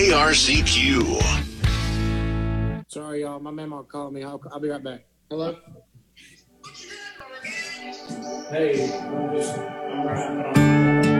KRCQ. Sorry, y'all. My memo called me. I'll be right back. Hello? Hey, I'm wrapping up.